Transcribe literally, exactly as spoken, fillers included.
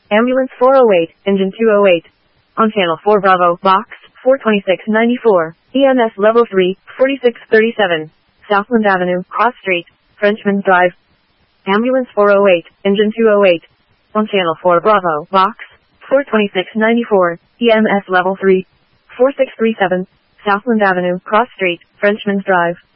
Ambulance four oh eight, engine two oh eight. On channel four Bravo, box four twenty-six ninety-four, E M S level three, forty-six thirty-seven, Southland Avenue, Cross Street, Frenchman's Drive. Ambulance four oh eight, engine two oh eight. On channel four Bravo, box four twenty-six ninety-four, E M S level three, four six three seven, Southland Avenue, Cross Street, Frenchman's Drive.